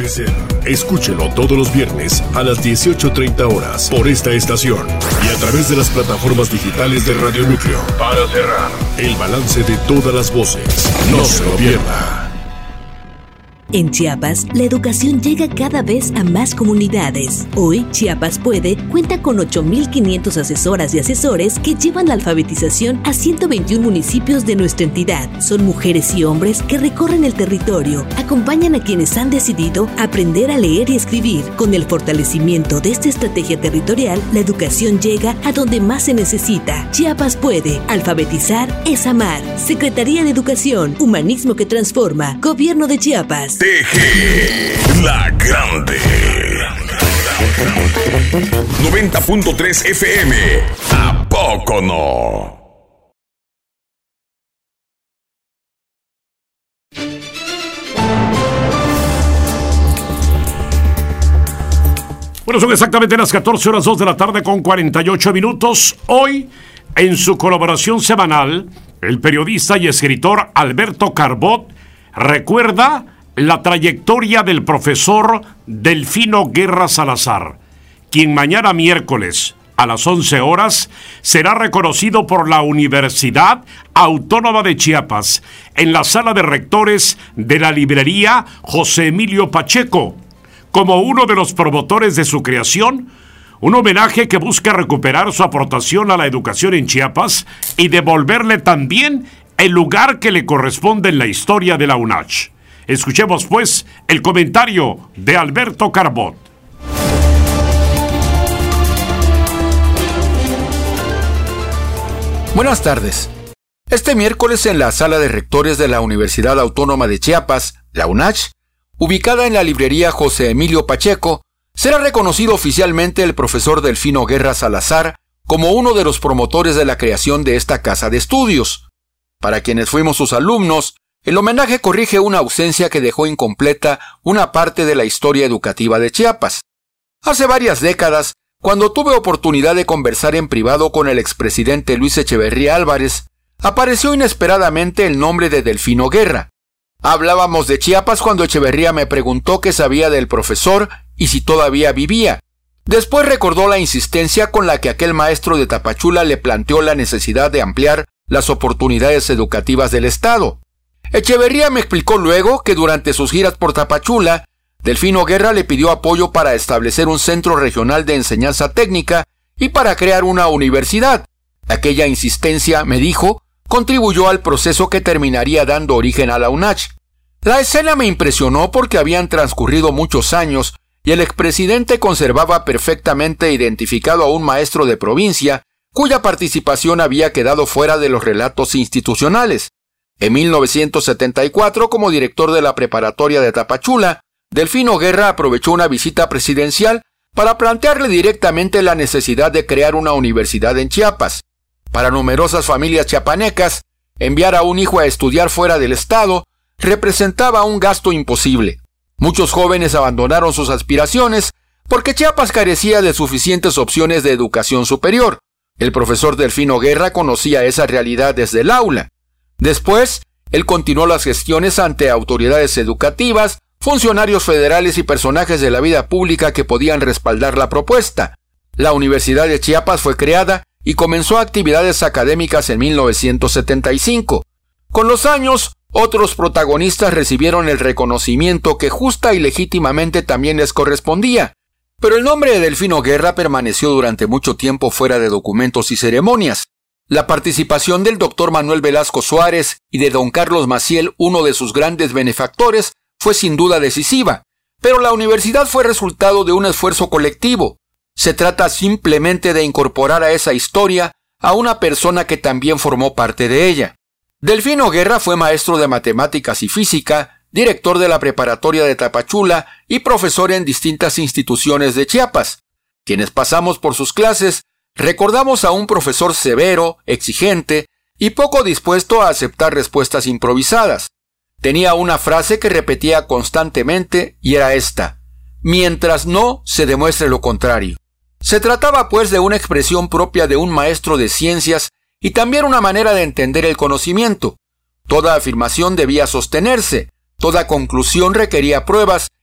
amanecer. Escúchelo todos los viernes a las 18:30 horas por esta estación y a través de las plataformas digitales de Radio Núcleo. Para cerrar, el balance de todas las voces. No se lo pierda. En Chiapas, la educación llega cada vez a más comunidades. Hoy, Chiapas Puede cuenta con 8,500 asesoras y asesores que llevan la alfabetización a 121 municipios de nuestra entidad. Son mujeres y hombres que recorren el territorio, acompañan a quienes han decidido aprender a leer y escribir. Con el fortalecimiento de esta estrategia territorial, la educación llega a donde más se necesita. Chiapas Puede. Alfabetizar es amar. Secretaría de Educación, Humanismo que Transforma. Gobierno de Chiapas. TG, la grande. 90.3 FM. ¿A poco no? Bueno, son exactamente las 14:02 de la tarde con 48 minutos. Hoy, en su colaboración semanal, el periodista y escritor Alberto Carbot recuerda la trayectoria del profesor Delfino Guerra Salazar, quien mañana miércoles a las 11 horas será reconocido por la Universidad Autónoma de Chiapas en la sala de rectores de la librería José Emilio Pacheco, como uno de los promotores de su creación, un homenaje que busca recuperar su aportación a la educación en Chiapas y devolverle también el lugar que le corresponde en la historia de la UNACH. Escuchemos, pues, el comentario de Alberto Carbot. Buenas tardes. Este miércoles en la Sala de Rectores de la Universidad Autónoma de Chiapas, la UNACH, ubicada en la librería José Emilio Pacheco, será reconocido oficialmente el profesor Delfino Guerra Salazar como uno de los promotores de la creación de esta casa de estudios. Para quienes fuimos sus alumnos, el homenaje corrige una ausencia que dejó incompleta una parte de la historia educativa de Chiapas. Hace varias décadas, cuando tuve oportunidad de conversar en privado con el expresidente Luis Echeverría Álvarez, apareció inesperadamente el nombre de Delfino Guerra. Hablábamos de Chiapas cuando Echeverría me preguntó qué sabía del profesor y si todavía vivía. Después recordó la insistencia con la que aquel maestro de Tapachula le planteó la necesidad de ampliar las oportunidades educativas del Estado. Echeverría me explicó luego que durante sus giras por Tapachula, Delfino Guerra le pidió apoyo para establecer un centro regional de enseñanza técnica y para crear una universidad. Aquella insistencia, me dijo, contribuyó al proceso que terminaría dando origen a la UNACH. La escena me impresionó porque habían transcurrido muchos años y el expresidente conservaba perfectamente identificado a un maestro de provincia cuya participación había quedado fuera de los relatos institucionales. En 1974, como director de la preparatoria de Tapachula, Delfino Guerra aprovechó una visita presidencial para plantearle directamente la necesidad de crear una universidad en Chiapas. Para numerosas familias chiapanecas, enviar a un hijo a estudiar fuera del estado representaba un gasto imposible. Muchos jóvenes abandonaron sus aspiraciones porque Chiapas carecía de suficientes opciones de educación superior. El profesor Delfino Guerra conocía esa realidad desde el aula. Después, él continuó las gestiones ante autoridades educativas, funcionarios federales y personajes de la vida pública que podían respaldar la propuesta. La Universidad de Chiapas fue creada y comenzó actividades académicas en 1975. Con los años, otros protagonistas recibieron el reconocimiento que justa y legítimamente también les correspondía, pero el nombre de Delfino Guerra permaneció durante mucho tiempo fuera de documentos y ceremonias. La participación del doctor Manuel Velasco Suárez y de don Carlos Maciel, uno de sus grandes benefactores, fue sin duda decisiva, pero la universidad fue resultado de un esfuerzo colectivo. Se trata simplemente de incorporar a esa historia a una persona que también formó parte de ella. Delfino Guerra fue maestro de matemáticas y física, director de la preparatoria de Tapachula y profesor en distintas instituciones de Chiapas. Quienes pasamos por sus clases recordamos a un profesor severo, exigente y poco dispuesto a aceptar respuestas improvisadas. Tenía una frase que repetía constantemente y era esta: mientras no se demuestre lo contrario. Se trataba pues de una expresión propia de un maestro de ciencias y también una manera de entender el conocimiento. Toda afirmación debía sostenerse, toda conclusión requería pruebas